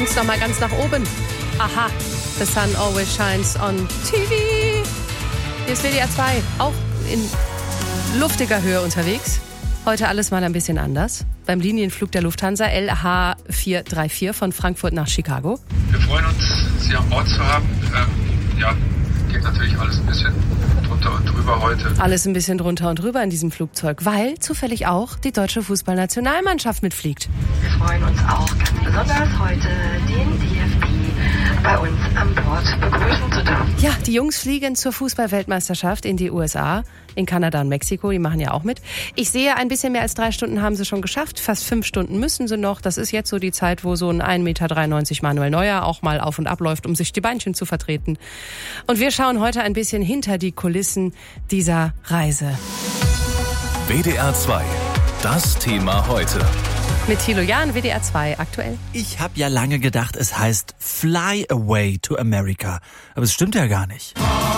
singen's noch mal ganz nach oben. Aha, the sun always shines on TV. Hier ist WDR 2, auch in luftiger Höhe unterwegs. Heute alles mal ein bisschen anders. Beim Linienflug der Lufthansa LH434 von Frankfurt nach Chicago. Wir freuen uns, Sie an Bord zu haben. Geht natürlich alles ein bisschen drunter und drüber heute. Alles ein bisschen drunter und drüber in diesem Flugzeug, weil zufällig auch die deutsche Fußballnationalmannschaft mitfliegt. Wir freuen uns auch ganz besonders heute, den DFB bei uns an Bord begrüßen zu dürfen. Ja, die Jungs fliegen zur Fußball-Weltmeisterschaft in die USA, in Kanada und Mexiko, die machen ja auch mit. Ich sehe, ein bisschen mehr als 3 Stunden haben sie schon geschafft, fast 5 Stunden müssen sie noch. Das ist jetzt so die Zeit, wo so ein 1,93 Meter Manuel Neuer auch mal auf und ab läuft, um sich die Beinchen zu vertreten. Und wir schauen heute ein bisschen hinter die Kulissen dieser Reise. WDR 2, das Thema heute. Mit Thilo Jahn, WDR 2 aktuell. Ich habe ja lange gedacht, es heißt Fly Away to America. Aber es stimmt ja gar nicht.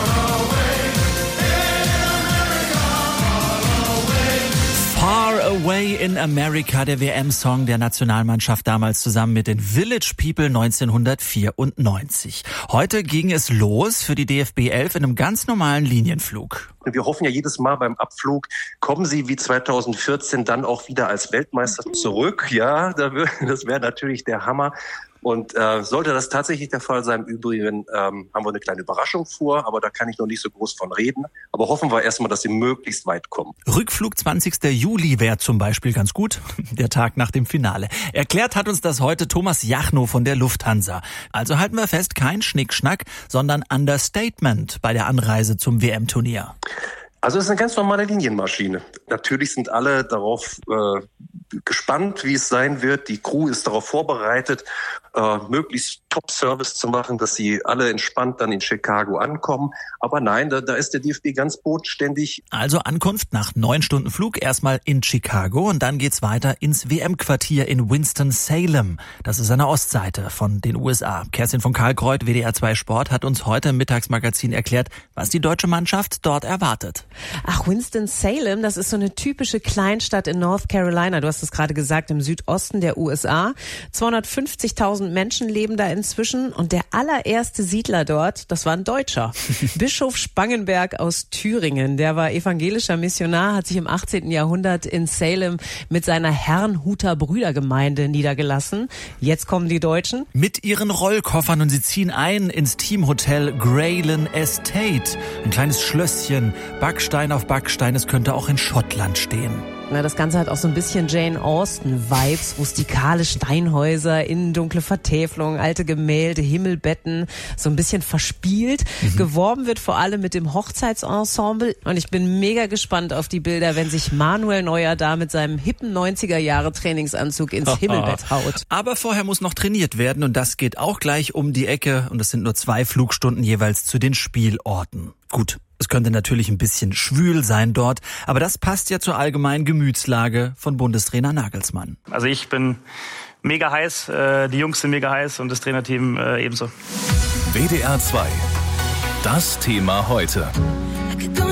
Far Away in America, der WM-Song der Nationalmannschaft damals zusammen mit den Village People 1994. Heute ging es los für die DFB 11 in einem ganz normalen Linienflug. Wir hoffen ja jedes Mal beim Abflug, kommen Sie wie 2014 dann auch wieder als Weltmeister zurück. Ja, das wäre natürlich der Hammer. Und sollte das tatsächlich der Fall sein, im Übrigen haben wir eine kleine Überraschung vor, aber da kann ich noch nicht so groß von reden. Aber hoffen wir erstmal, dass sie möglichst weit kommen. Rückflug 20. Juli wäre zum Beispiel ganz gut, der Tag nach dem Finale. Erklärt hat uns das heute Thomas Jachnow von der Lufthansa. Also halten wir fest, kein Schnickschnack, sondern Understatement bei der Anreise zum WM-Turnier. Also es ist eine ganz normale Linienmaschine. Natürlich sind alle darauf gespannt, wie es sein wird. Die Crew ist darauf vorbereitet, möglichst Top-Service zu machen, dass sie alle entspannt dann in Chicago ankommen. Aber nein, da ist der DFB ganz bodenständig. Also Ankunft nach 9 Stunden Flug erstmal in Chicago und dann geht's weiter ins WM-Quartier in Winston-Salem. Das ist an der Ostseite von den USA. Kerstin von Kalkreuth, WDR 2 Sport, hat uns heute im Mittagsmagazin erklärt, was die deutsche Mannschaft dort erwartet. Ach, Winston-Salem, das ist so eine typische Kleinstadt in North Carolina. Du hast es gerade gesagt, im Südosten der USA. 250.000 Menschen leben da inzwischen und der allererste Siedler dort, das war ein Deutscher. Bischof Spangenberg aus Thüringen. Der war evangelischer Missionar, hat sich im 18. Jahrhundert in Salem mit seiner Herrnhuter Brüdergemeinde niedergelassen. Jetzt kommen die Deutschen. Mit ihren Rollkoffern und sie ziehen ein ins Teamhotel Graylan Estate. Ein kleines Schlösschen, Backstein auf Backstein, es könnte auch in Schottland stehen. Na, das Ganze hat auch so ein bisschen Jane Austen-Vibes, rustikale Steinhäuser, innen dunkle Vertäfelung, alte Gemälde, Himmelbetten, so ein bisschen verspielt. Geworben wird vor allem mit dem Hochzeitsensemble und ich bin mega gespannt auf die Bilder, wenn sich Manuel Neuer da mit seinem hippen 90er-Jahre-Trainingsanzug ins Himmelbett haut. Aber vorher muss noch trainiert werden und das geht auch gleich um die Ecke und es sind nur 2 Flugstunden jeweils zu den Spielorten. Gut. Es könnte natürlich ein bisschen schwül sein dort, aber das passt ja zur allgemeinen Gemütslage von Bundestrainer Nagelsmann. Also ich bin mega heiß, die Jungs sind mega heiß und das Trainerteam ebenso. WDR 2, das Thema heute.